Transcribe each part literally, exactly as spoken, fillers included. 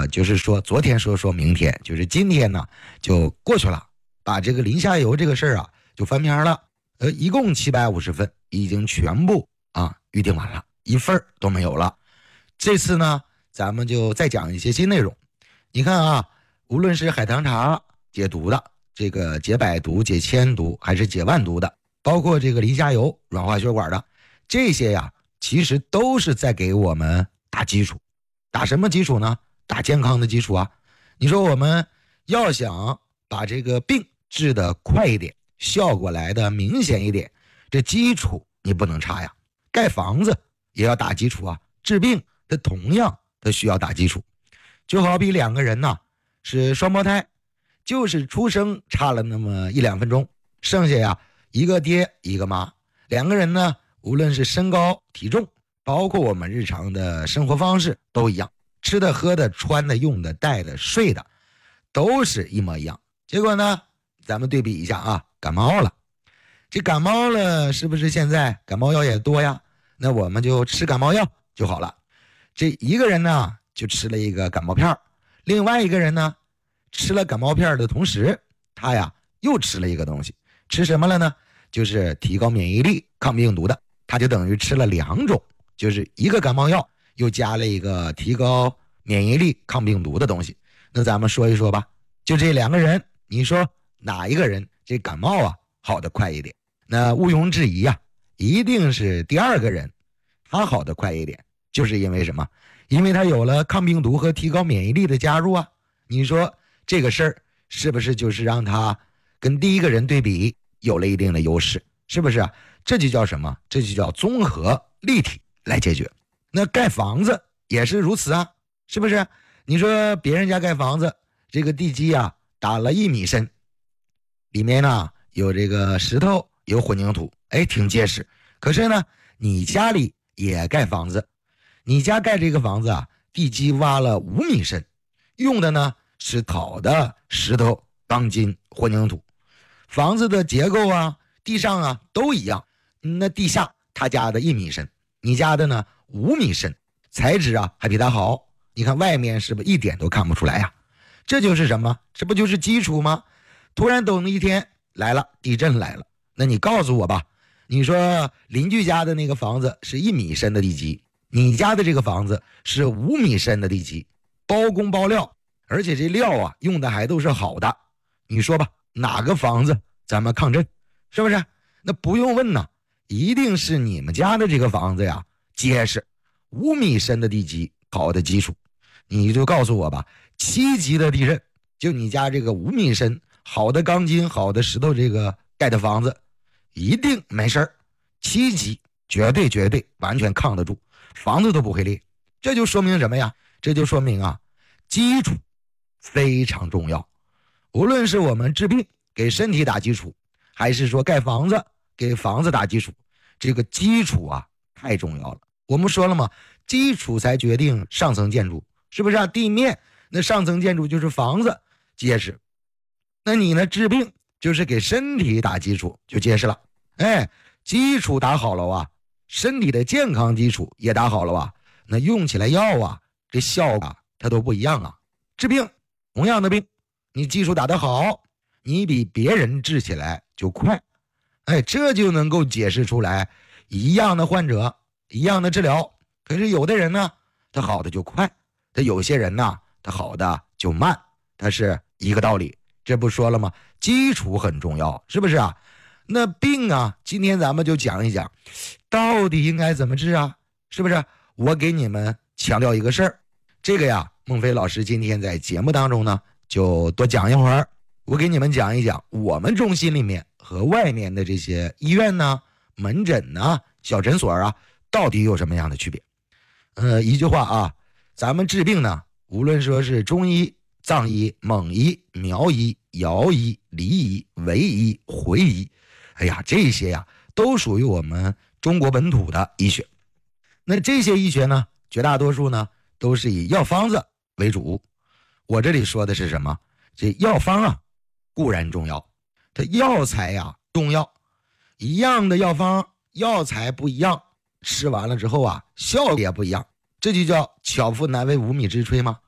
就是说昨天说说明天，就是今天呢就过去了，把这个临下游这个事儿啊就翻篇了。呃，一共七百五十份已经全部啊预定完了，一份都没有了。这次呢，咱们就再讲一些新内容。你看啊，无论是海棠茶解毒的，这个解百毒、解千毒，还是解万毒的，包括这个临下游、软化血管的，这些呀，其实都是在给我们打基础。打什么基础呢？打健康的基础啊。你说我们要想把这个病治得快一点，效果来的明显一点，这基础你不能差呀。盖房子也要打基础啊，治病它同样它需要打基础。就好比两个人呢是双胞胎，就是出生差了那么一两分钟，剩下呀一个爹一个妈，两个人呢无论是身高体重，包括我们日常的生活方式都一样，吃的喝的穿的用的戴的睡的都是一模一样。结果呢咱们对比一下啊，感冒了，这感冒了是不是现在感冒药也多呀？那我们就吃感冒药就好了。这一个人呢就吃了一个感冒片，另外一个人呢吃了感冒片的同时，他呀又吃了一个东西，吃什么了呢？就是提高免疫力抗病毒的，他就等于吃了两种，就是一个感冒药又加了一个提高免疫力抗病毒的东西。那咱们说一说吧，就这两个人，你说哪一个人这感冒啊好得快一点？那毋庸置疑啊，一定是第二个人，他好得快一点，就是因为什么？因为他有了抗病毒和提高免疫力的加入啊。你说这个事儿是不是就是让他跟第一个人对比有了一定的优势？是不是啊？这就叫什么？这就叫综合立体来解决。那盖房子也是如此啊，是不是？你说别人家盖房子，这个地基啊打了一米深，里面呢有这个石头有混凝土，哎，挺结实。可是呢你家里也盖房子，你家盖这个房子啊，地基挖了五米深，用的呢是好的石头、钢筋、混凝土，房子的结构啊、地上啊都一样。那地下他家的一米深，你家的呢五米深，材质啊还比他好。你看外面是不是一点都看不出来呀？这就是什么？这不就是基础吗？突然等一天来了，地震来了，那你告诉我吧，你说邻居家的那个房子是一米深的地基，你家的这个房子是五米深的地基，包工包料，而且这料啊用的还都是好的，你说吧，哪个房子咱们抗震？是不是？那不用问呐，一定是你们家的这个房子呀结实，五米深的地基，好的基础。你就告诉我吧，七级的地震，就你家这个五米深好的钢筋好的石头这个盖的房子一定没事儿，七级绝对绝对完全抗得住，房子都不会裂。这就说明什么呀？这就说明啊，基础非常重要。无论是我们治病给身体打基础，还是说盖房子给房子打基础，这个基础啊太重要了。我们说了嘛，基础才决定上层建筑，是不是啊？地面那上层建筑就是房子结实，那你呢治病就是给身体打基础就结实了。哎，基础打好了啊，身体的健康基础也打好了啊，那用起来药啊这效果它都不一样啊。治病同样的病，你基础打得好，你比别人治起来就快。哎，这就能够解释出来一样的患者一样的治疗，可是有的人呢他好的就快，他有些人呢他好的就慢，它是一个道理。这不说了吗？基础很重要，是不是啊？那病啊，今天咱们就讲一讲到底应该怎么治啊，是不是？我给你们强调一个事儿，这个呀孟非老师今天在节目当中呢就多讲一会儿，我给你们讲一讲我们中心里面和外面的这些医院呢、门诊呢、小诊所啊到底有什么样的区别。呃，一句话啊，咱们治病呢，无论说是中医、藏医、蒙医、苗医、瑶医、黎医、维医、回医，哎呀，这些呀都属于我们中国本土的医学。那这些医学呢，绝大多数呢都是以药方子为主。我这里说的是什么？这药方啊固然重要，它药材呀重要，一样的药方药材不一样，吃完了之后啊效果也不一样，这就叫巧妇难为无米之炊吗？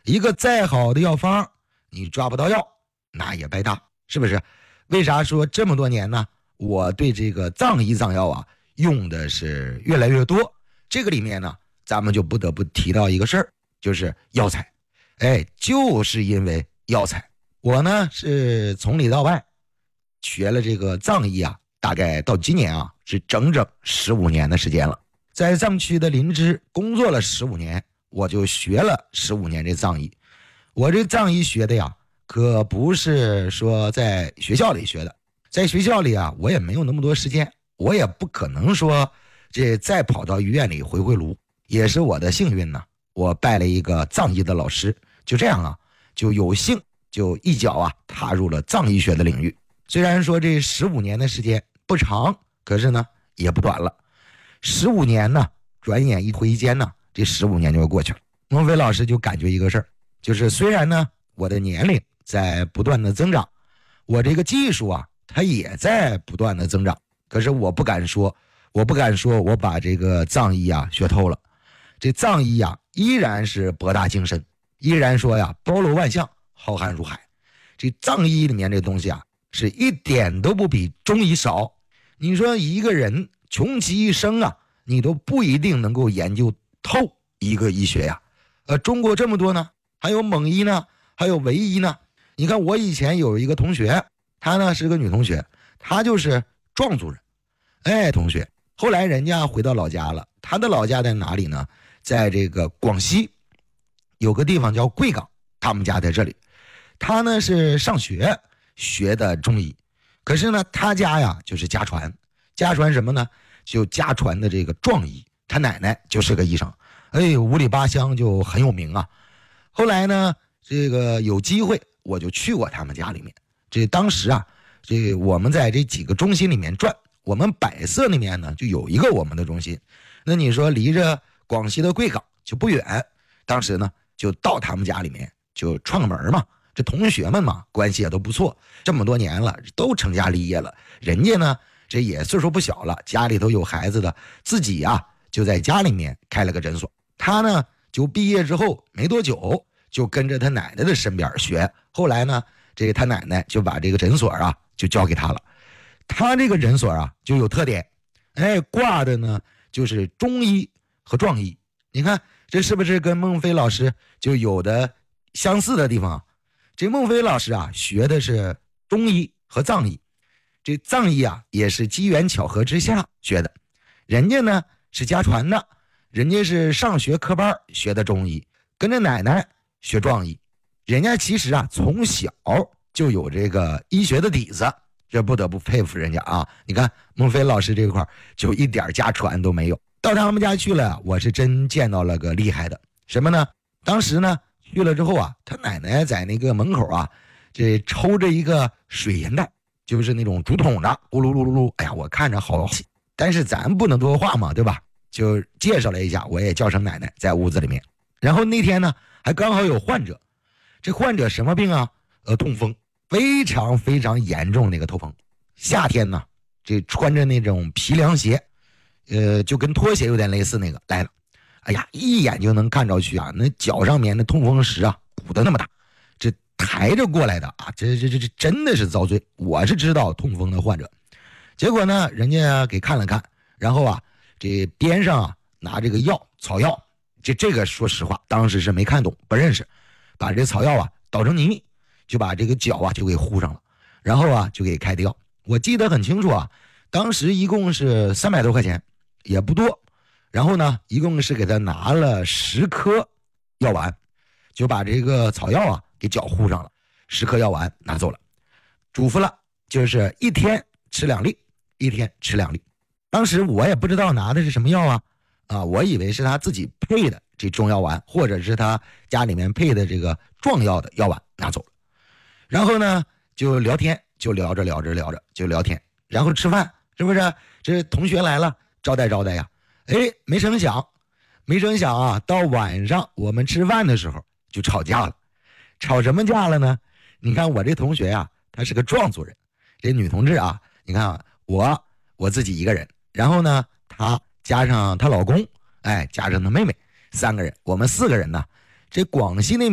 一个再好的药方，你抓不到药，那也白搭，是不是？为啥说这么多年呢？我对这个藏医藏药啊，用的是越来越多。这个里面呢，咱们就不得不提到一个事儿，就是药材。哎，就是因为药材，我呢是从里到外学了这个藏医啊，大概到今年啊是整整十五年的时间了。在藏区的林芝工作了十五年，我就学了十五年这藏医。我这藏医学的呀，可不是说在学校里学的，在学校里啊，我也没有那么多时间，我也不可能说这再跑到医院里回回炉。也是我的幸运呢，我拜了一个藏医的老师，就这样啊，就有幸就一脚啊踏入了藏医学的领域。虽然说这十五年的时间不长，可是呢也不短了。十五年呢，转眼一挥间呢，这十五年就过去了。孟非老师就感觉一个事儿，就是虽然呢我的年龄在不断的增长，我这个技术啊它也在不断的增长，可是我不敢说我不敢说我把这个藏医啊学透了。这藏医啊依然是博大精深，依然说呀包罗万象，浩瀚如海。这藏医里面这东西啊是一点都不比中医少。你说一个人穷其一生啊，你都不一定能够研究透一个医学呀。呃，中国这么多呢，还有蒙医呢，还有维医呢。你看我以前有一个同学，她呢是个女同学，她就是壮族人。哎，同学，后来人家回到老家了，她的老家在哪里呢？在这个广西，有个地方叫贵港，他们家在这里。她呢是上学学的中医，可是呢她家呀就是家传。家传什么呢？就家传的这个壮医，他奶奶就是个医生，哎，五里八乡就很有名啊。后来呢，这个有机会我就去过他们家里面。这当时啊，这我们在这几个中心里面转，我们百色那边呢就有一个我们的中心。那你说离着广西的贵港就不远，当时呢就到他们家里面就串个门嘛。这同学们嘛，关系也都不错，这么多年了，都成家立业了，人家呢这也岁数不小了，家里头有孩子的，自己啊就在家里面开了个诊所。他呢就毕业之后没多久就跟着他奶奶的身边学，后来呢这个他奶奶就把这个诊所啊就交给他了。他这个诊所啊就有特点，哎，挂的呢就是中医和壮医。你看这是不是跟孟非老师就有的相似的地方啊？这孟非老师啊学的是中医和藏医，这藏医啊也是机缘巧合之下学的。人家呢是家传的，人家是上学科班学的中医，跟着奶奶学壮医。人家其实啊从小就有这个医学的底子，这不得不佩服人家啊。你看孟非老师这块就一点家传都没有。到他们家去了，我是真见到了个厉害的。什么呢？当时呢去了之后啊，他奶奶在那个门口啊这抽着一个水银袋，就是那种竹筒的，咕噜噜噜噜，哎呀，我看着好气，但是咱不能多话嘛，对吧？就介绍了一下，我也叫声奶奶，在屋子里面。然后那天呢，还刚好有患者，这患者什么病啊？呃，痛风，非常非常严重那个痛风。夏天呢，这穿着那种皮凉鞋，呃，就跟拖鞋有点类似那个来了。哎呀，一眼就能看着去啊，那脚上面的痛风石啊，鼓得那么大，这抬着过来的啊，这这这这真的是遭罪。我是知道痛风的患者，结果呢，人家给看了看，然后啊，这边上啊拿这个药草药，这这个说实话，当时是没看懂，不认识，把这草药啊捣成泥，就把这个脚啊就给糊上了，然后啊就给开掉。我记得很清楚啊，当时一共是三百多块钱，也不多。然后呢，一共是给他拿了十颗药丸，就把这个草药啊给脚糊上了，十颗药丸拿走了，嘱咐了，就是一天吃两粒，一天吃两粒。当时我也不知道拿的是什么药啊，啊，我以为是他自己配的这中药丸，或者是他家里面配的这个壮药的药丸拿走了。然后呢，就聊天，就聊着聊着聊着就聊天，然后吃饭，是不是？这同学来了，招待招待呀。哎，没成想，没成想啊！到晚上我们吃饭的时候就吵架了，吵什么架了呢？你看我这同学啊，他是个壮族人，这女同志啊，你看啊，我我自己一个人，然后呢，她加上她老公，哎，加上她妹妹，三个人，我们四个人呢。这广西那边